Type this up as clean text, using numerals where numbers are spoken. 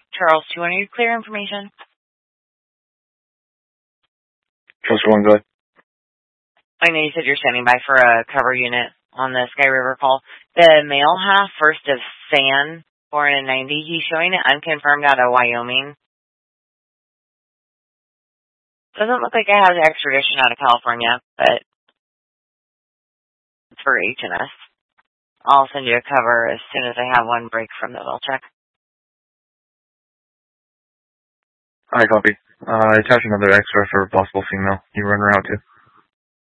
Charles, do you want to clear information? Just one good. I know you said you're standing by for a cover unit on the Sky River call. The male half, first of San, born in 90, he's showing it unconfirmed out of Wyoming. Doesn't look like it has extradition out of California, but it's for H&S. I'll send you a cover as soon as I have one break from the well check. Alright, copy. Attach another extra for a possible female. You run her out too.